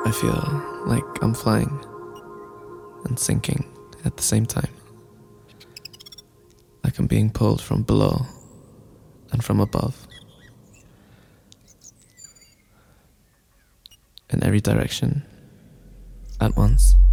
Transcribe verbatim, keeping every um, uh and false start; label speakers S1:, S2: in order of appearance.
S1: I feel like I'm flying and sinking at the same time. Like I'm being pulled from below and from above. In every direction at once.